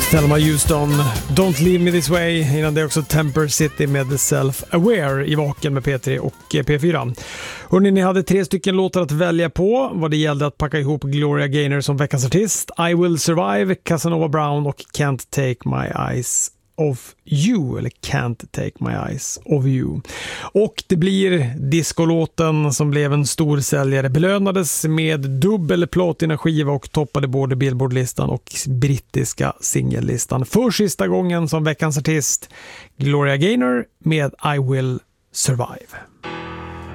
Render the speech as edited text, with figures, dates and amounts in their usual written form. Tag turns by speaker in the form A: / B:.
A: Thelma Houston, Don't Leave Me This Way. Innan det också Temper City med Self-Aware i Vaken med P3 och P4. Hörrni, ni hade 3 stycken låtar att välja på vad det gällde att packa ihop Gloria Gaynor som veckans artist. I Will Survive, Casanova Brown och Can't Take My Eyes of You, eller Can't Take My Eyes of You. Och det blir discolåten som blev en stor säljare, belönades med dubbel platinaskiva och toppade både Billboardlistan och brittiska singellistan. För sista gången som veckans artist, Gloria Gaynor med I Will Survive.